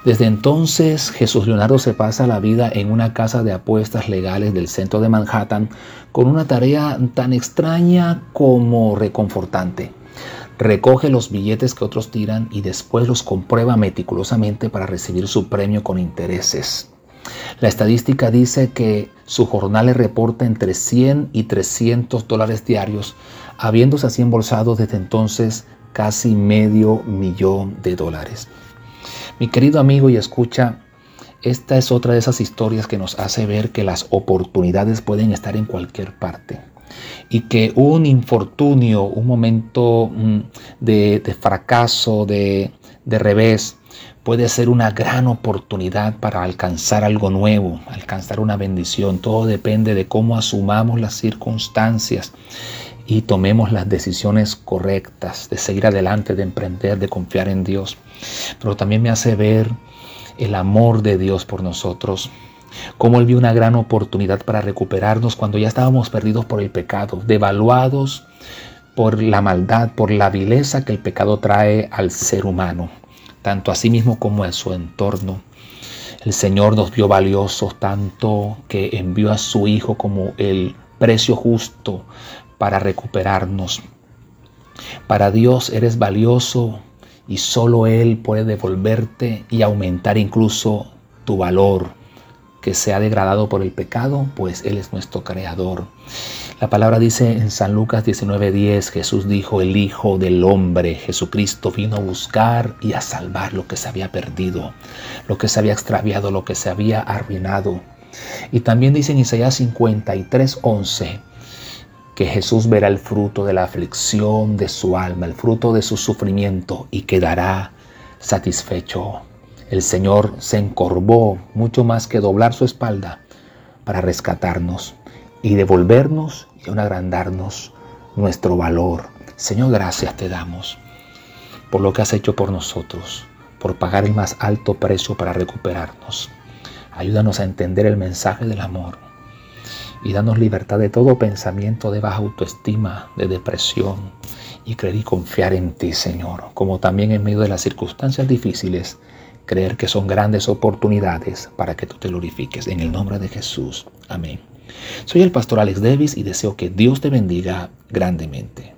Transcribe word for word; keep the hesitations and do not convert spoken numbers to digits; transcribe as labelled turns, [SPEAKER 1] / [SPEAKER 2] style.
[SPEAKER 1] Desde entonces, Jesús Leonardo se pasa la vida en una casa de apuestas legales del centro de Manhattan con una tarea tan extraña como reconfortante. Recoge los billetes que otros tiran y después los comprueba meticulosamente para recibir su premio con intereses. La estadística dice que su jornal le reporta entre cien y trescientos dólares diarios, habiéndose así embolsado desde entonces casi medio millón de dólares. Mi querido amigo y escucha, esta es otra de esas historias que nos hace ver que las oportunidades pueden estar en cualquier parte y que un infortunio, un momento de, de fracaso, de, de revés, puede ser una gran oportunidad para alcanzar algo nuevo, alcanzar una bendición. Todo depende de cómo asumamos las circunstancias y tomemos las decisiones correctas de seguir adelante, de emprender, de confiar en Dios. Pero también me hace ver el amor de Dios por nosotros, cómo Él vio una gran oportunidad para recuperarnos cuando ya estábamos perdidos por el pecado, devaluados por la maldad, por la vileza que el pecado trae al ser humano, tanto a sí mismo como a su entorno. El Señor nos vio valiosos tanto que envió a su Hijo como el precio justo para recuperarnos. Para Dios eres valioso y solo Él puede devolverte y aumentar incluso tu valor que se ha degradado por el pecado, pues Él es nuestro creador. La palabra dice en San Lucas diecinueve diez, Jesús dijo: el Hijo del Hombre, Jesucristo, vino a buscar y a salvar lo que se había perdido, lo que se había extraviado, lo que se había arruinado. Y también dice en Isaías cincuenta y tres once, que Jesús verá el fruto de la aflicción de su alma, el fruto de su sufrimiento, y quedará satisfecho. El Señor se encorvó mucho más que doblar su espalda para rescatarnos y devolvernos y aún agrandarnos nuestro valor. Señor, gracias te damos por lo que has hecho por nosotros, por pagar el más alto precio para recuperarnos. Ayúdanos a entender el mensaje del amor y danos libertad de todo pensamiento de baja autoestima, de depresión, y creer y confiar en ti, Señor, como también en medio de las circunstancias difíciles, creer que son grandes oportunidades para que tú te glorifiques. En el nombre de Jesús. Amén. Soy el pastor Alex Davis y deseo que Dios te bendiga grandemente.